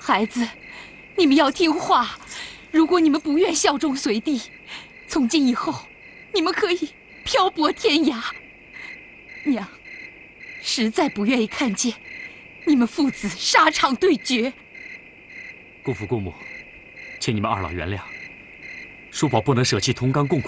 孩子，你们要听话。如果你们不愿效忠隋帝，从今以后，你们可以漂泊天涯。娘，实在不愿意看见你们父子沙场对决。 姑父姑母，请你们二老原谅，叔宝不能舍弃同甘共苦